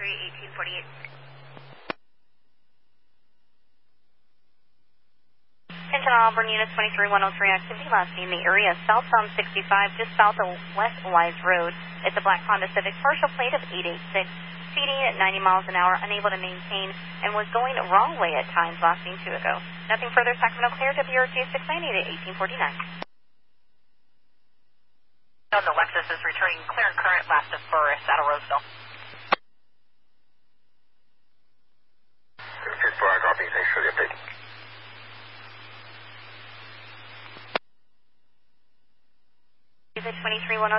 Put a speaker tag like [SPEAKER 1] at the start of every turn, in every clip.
[SPEAKER 1] 1848. Attention Auburn Unit 23103 activity last seen in the area southbound 65 just south of West Wise Road. It's a black Honda Civic partial plate of 886, speeding at 90 miles an hour, unable to maintain, and was going the wrong way at times last seen 2 ago. Nothing further, Sacramento clear, WRT 698 at 1849.
[SPEAKER 2] The Lexus is returning clear and current last of Forest out of Roseville.
[SPEAKER 3] 54, copy, thanks for the update.
[SPEAKER 1] Is it 23103?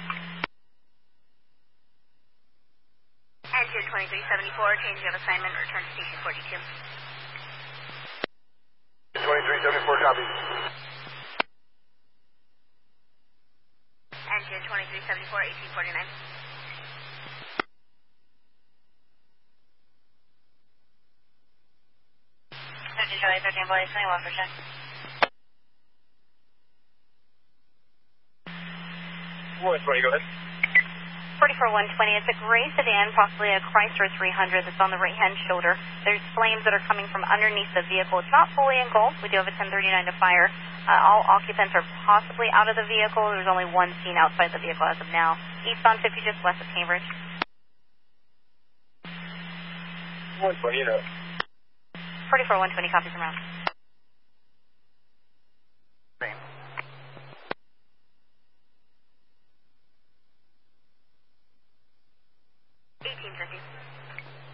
[SPEAKER 4] Engine 2374, change of assignment, return to station 42.
[SPEAKER 3] 2374, copy.
[SPEAKER 4] Engine 2374, 1849.
[SPEAKER 2] Engine Charlie 13 Blaze, 21%.
[SPEAKER 3] 120, go ahead.
[SPEAKER 1] 44120, it's a gray sedan, possibly a Chrysler 300 that's on the right-hand shoulder. There's flames that are coming from underneath the vehicle. It's not fully engulfed. We do have a 1039 to fire. All occupants are possibly out of the vehicle. There's only one seen outside the vehicle as of now. Eastbound 50 just west of Cambridge.
[SPEAKER 3] 120,
[SPEAKER 1] 44120, copy from round.